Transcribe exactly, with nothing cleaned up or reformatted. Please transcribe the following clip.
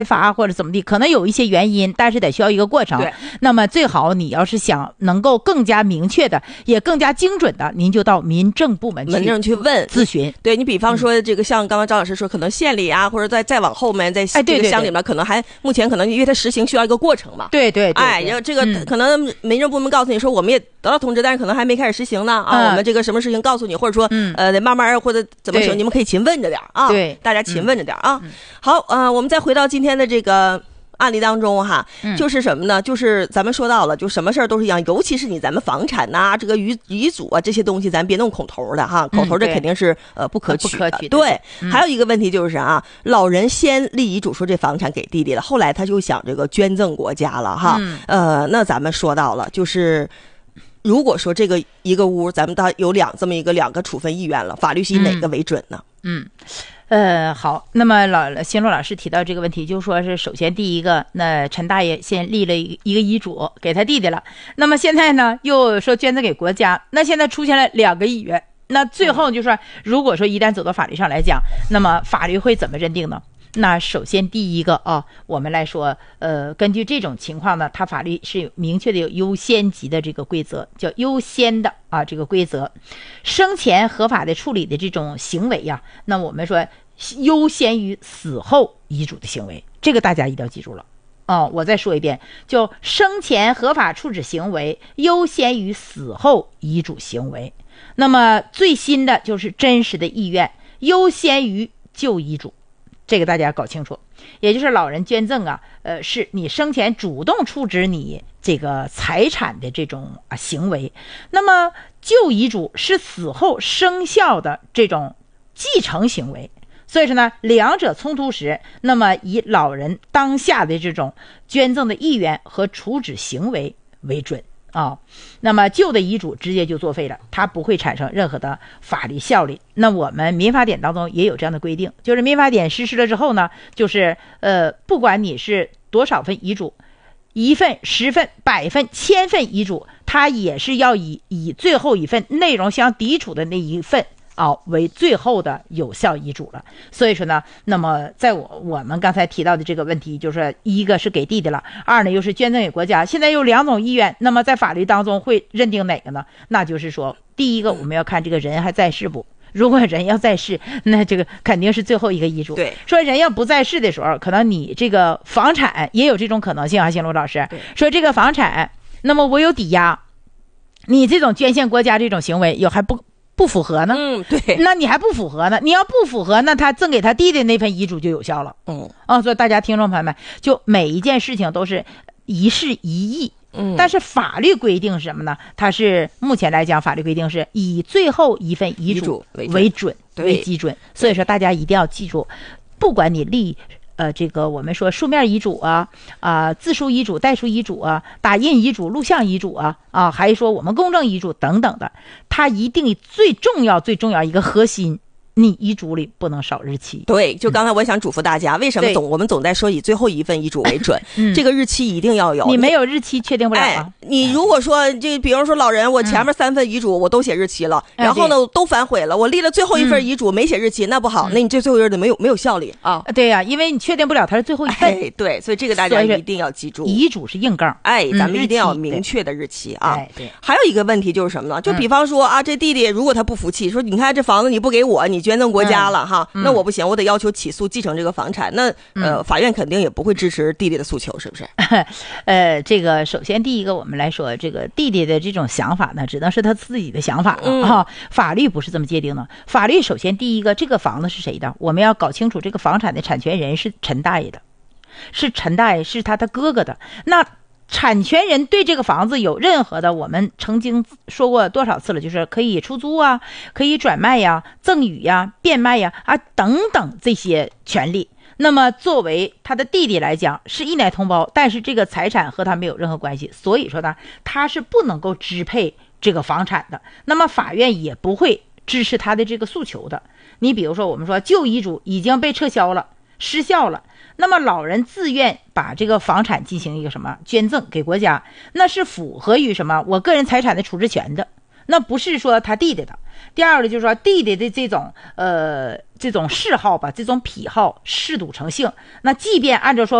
发或者怎么地，可能有一些原因，但是得需要一个过程。 对， 那么最好你要是想能够更加明确的，也更加精准的，您就到民政部门去民政去问咨询。 对，你比方说这个，像刚刚张老师说，可能县里啊，或者再再往后面，在哎， 这个乡里面，可能还目前可能因为它实行需要一个过程嘛。 对对对， 哎，这个可能民政部门告诉你说，我们也得到通知，但是可能还没开始实行呢啊，我们这个什么事情告诉你，或者说呃，得慢慢或者怎么行，你们可以勤问着点啊。 对， 大家勤问着点啊。好，呃，我们再回到今天的这个案例当中哈，就是什么呢？就是咱们说到了，就什么事儿都是一样，尤其是你咱们房产呐、啊、这个遗遗嘱啊这些东西，咱别弄口头的哈，口头这肯定是、嗯、呃不可取的。 不可取的对、 嗯， 还有一个问题就是啊，老人先立遗嘱说这房产给弟弟了，后来他就想这个捐赠国家了哈。 嗯、 呃，那咱们说到了，就是如果说这个一个屋咱们到有两这么一个两个处分意愿了，法律是以哪个为准呢？ 嗯。嗯呃，好，那么老新路老师提到这个问题，就说是首先第一个，那陈大爷先立了一个遗嘱给他弟弟了，那么现在呢又说捐赠给国家，那现在出现了两个意愿，那最后就说，如果说一旦走到法律上来讲，那么法律会怎么认定呢？那首先第一个啊，我们来说，呃，根据这种情况呢，它法律是有明确的有优先级的这个规则，叫优先的啊这个规则，生前合法的处理的这种行为呀、啊，那我们说优先于死后遗嘱的行为，这个大家一定要记住了。哦，我再说一遍，就生前合法处置行为优先于死后遗嘱行为。那么最新的就是真实的意愿优先于旧遗嘱。这个大家搞清楚，也就是老人捐赠啊，呃，是你生前主动处置你这个财产的这种啊行为，那么旧遗嘱是死后生效的这种继承行为，所以说呢，两者冲突时，那么以老人当下的这种捐赠的意愿和处置行为为准。啊、哦，那么旧的遗嘱直接就作废了，它不会产生任何的法律效力。那我们民法典当中也有这样的规定，就是民法典实施了之后呢，就是呃，不管你是多少份遗嘱，一份、十份、百份、千份遗嘱，它也是要以以最后一份内容相抵触的那一份啊为最后的有效遗嘱了。所以说呢，那么在我我们刚才提到的这个问题，就是一个是给弟弟了，二呢又是捐赠给国家，现在有两种意愿，那么在法律当中会认定哪个呢？那就是说，第一个我们要看这个人还在世不。如果人要在世，那这个肯定是最后一个遗嘱。 对， 说人要不在世的时候，可能你这个房产也有这种可能性啊，新路老师说这个房产，那么我有抵押，你这种捐献国家这种行为有还不不符合呢？ 嗯，对， 那你还不符合呢？你要不符合，那他赠给他弟弟那份遗嘱就有效了。 嗯， 啊，所以大家听众朋友们，就每一件事情都是一事一议。 嗯， 但是法律规定是什么呢？它是目前来讲，法律规定是以最后一份遗嘱为准为基准，所以说大家一定要记住，不管你立呃这个我们说书面遗嘱啊啊、呃、自书遗嘱、代书遗嘱啊、打印遗嘱、录像遗嘱啊啊，还是说我们公证遗嘱等等的，它一定最重要最重要一个核心。你遗嘱里不能少日期。 对，就刚才我想嘱咐大家，嗯、为什么总我们总在说以最后一份遗嘱为准、嗯？这个日期一定要有。 你没有日期确定不了啊。 哎、你如果说这，比如说老人，我前面三份遗嘱我都写日期了，嗯、然后呢都反悔了，我立了最后一份遗嘱、嗯、没写日期，那不好，那你这最后一份没有没有效力啊。 对呀、啊，因为你确定不了它是最后一份。 哎，对，所以这个大家一定要记住。 遗嘱是硬杠， 哎，咱们一定要有明确的日期、嗯、啊。 哎，对。 还有一个问题就是什么呢？就比方说、嗯、啊，这弟弟如果他不服气，说你看这房子你不给我，你捐赠国家了。嗯哈，那我不行，我得要求起诉继承这个房产。那呃、嗯，法院肯定也不会支持弟弟的诉求，是不是？ 呃，这个首先第一个，我们来说，这个弟弟的这种想法呢，只能是他自己的想法了、嗯、哈。法律不是这么界定的。法律首先第一个，这个房子是谁的？我们要搞清楚，这个房产的产权人是陈大爷的，是陈大爷，是他的哥哥的。那产权人对这个房子有任何的，我们曾经说过多少次了，就是可以出租啊，可以转卖呀、赠与呀、变卖呀啊等等这些权利。那么作为他的弟弟来讲，是一奶同胞，但是这个财产和他没有任何关系，所以说呢，他是不能够支配这个房产的。那么法院也不会支持他的这个诉求的。你比如说，我们说旧遗嘱已经被撤销了，失效了。那么老人自愿把这个房产进行一个什么捐赠给国家，那是符合于什么我个人财产的处置权的。 那不是说他弟弟的。第二个就是说弟弟的这种呃这种嗜好吧，这种癖好嗜赌成性，那即便按照说